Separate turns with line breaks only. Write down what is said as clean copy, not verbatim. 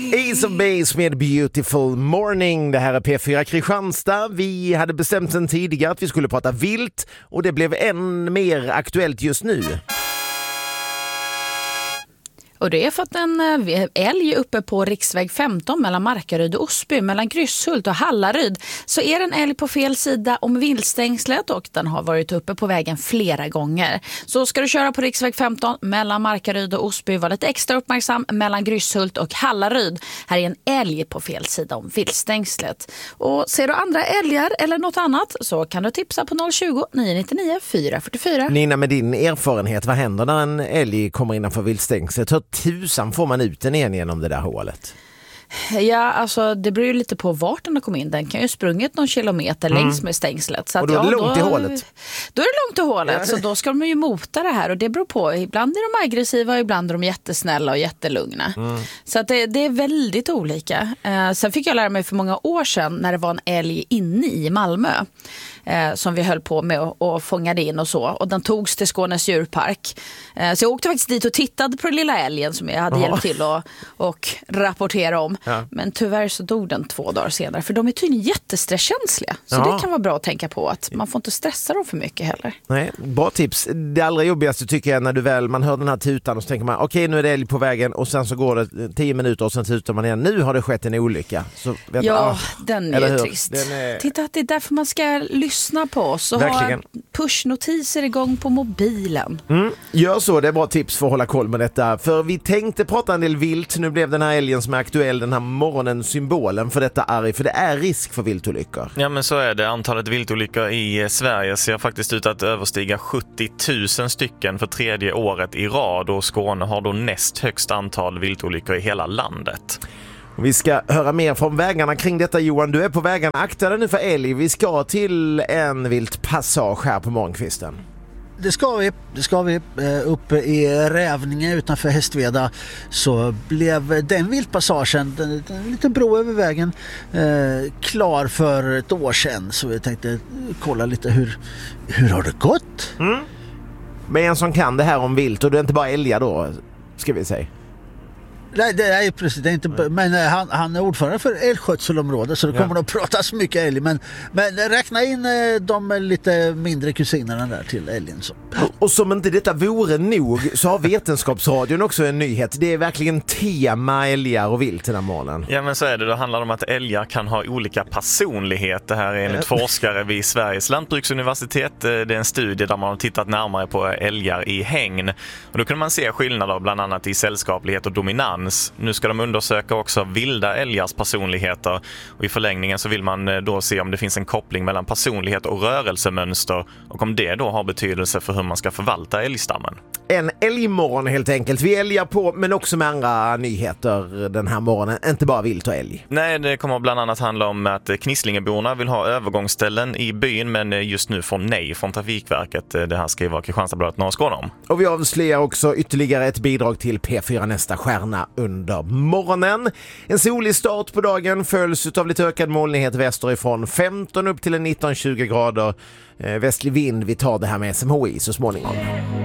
Ace of Base med Beautiful Morning. Det här är P4 Kristianstad. Vi hade bestämt sedan tidigare att vi skulle prata vilt och det blev än mer aktuellt just nu.
Och det är för att en älg uppe på riksväg 15 mellan Markaryd och Osby, mellan Grysshult och Hallaryd, så är det en älg på fel sida om viltstängslet och den har varit uppe på vägen flera gånger. Så ska du köra på riksväg 15 mellan Markaryd och Osby, var lite extra uppmärksam mellan Grysshult och Hallaryd. Här är en älg på fel sida om viltstängslet. Och ser du andra älgar eller något annat så kan du tipsa på 020-999 444.
Nina, med din erfarenhet, vad händer när en älg kommer innanför viltstängslet? Hur tusan får man ut den igen genom det där hålet?
Ja, alltså det beror ju lite på vart den har kommit in. Den kan ju sprungit någon kilometer längs med stängslet. Så
och då är det långt i hålet.
Då är det långt i hålet, så då ska de ju mota det här. Och det beror på, ibland är de aggressiva och ibland är de jättesnälla och jättelugna. Så att det är väldigt olika. Sen fick jag lära mig för många år sedan när det var en älg inne i Malmö. Som vi höll på med och fångade in och så. Och den togs till Skånes djurpark. Så jag åkte faktiskt dit och tittade på den lilla älgen som jag hade hjälpt till och rapportera om. Ja. Men tyvärr så dog den 2 dagar senare. För de är tydligen jättestresskänsliga. Så det kan vara bra att tänka på att man får inte stressa dem för mycket heller. Nej,
bra tips. Det allra jobbigaste tycker jag när man hör den här tutan och så tänker man okej, nu är det älg på vägen och sen så går det 10 minuter och sen tutar man igen. Nu har det skett en olycka. Så
den är ju trist. Titta att det är därför man ska lyssna på oss och ha pushnotiser igång på mobilen.
Gör så, det är bra tips för att hålla koll med detta. För vi tänkte prata en del vilt. Nu blev den här älgen som är aktuell den här morgonen symbolen för detta arg. För det är risk för viltolyckor.
Ja, men så är det. Antalet viltolyckor i Sverige ser faktiskt ut att överstiga 70 000 stycken för 3:e året i rad. Och Skåne har då näst högst antal viltolyckor i hela landet.
Vi ska höra mer från vägarna kring detta, Johan. Du är på vägarna. Akta dig nu för älg. Vi ska till en viltpassage här på morgonkvisten.
Det ska vi. Uppe i Rävninge utanför Hästveda så blev den viltpassagen, en liten bro över vägen, klar för ett år sedan. Så vi tänkte kolla lite hur har det gått?
Men en som kan det här om vilt, och det är inte bara älgar då, ska vi säga.
Nej, det är precis det är inte, men han är ordförande för älgskötselområdet så det kommer att pratas mycket älg, men räkna in de lite mindre kusinerna där till älgen. Så.
Och som inte detta vore nog så har Vetenskapsradion också en nyhet. Det är verkligen tema älgar och vilt den här morgonen.
Ja, men så är det. Det handlar om att älgar kan ha olika personlighet. Det här är enligt forskare vid Sveriges lantbruksuniversitet. Det är en studie där man har tittat närmare på älgar i hägn. Och då kan man se skillnader bland annat i sällskaplighet och dominans. Nu ska de undersöka också vilda älgars personligheter och i förlängningen så vill man då se om det finns en koppling mellan personlighet och rörelsemönster och om det då har betydelse för hur man ska förvalta älgstammen.
En älgmorgon helt enkelt. Vi älgar på men också med andra nyheter den här morgonen. Inte bara vilt och älg.
Nej, det kommer bland annat handla om att Knislingeborna vill ha övergångsställen i byn men just nu får nej från Trafikverket. Det här skriver Kristianstadsbladet Norra Skåne om.
Och vi avslöjar också ytterligare ett bidrag till P4 Nästa stjärna under morgonen. En solig start på dagen följs av lite ökad molnighet västerifrån. 15 upp till 19-20 grader. Västlig vind, vi tar det här med SMHI så småningom.